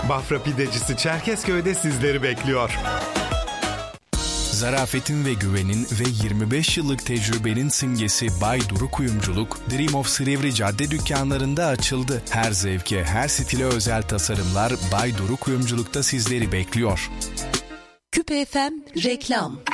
Bafra Pidecisi Çerkezköy'de sizleri bekliyor. Zarafetin ve güvenin ve 25 yıllık tecrübenin simgesi Bay Duru Kuyumculuk, Dream of Silivri cadde dükkanlarında açıldı. Her zevke, her stile özel tasarımlar Bay Duru Kuyumculuk'ta sizleri bekliyor. Küpe FM reklam.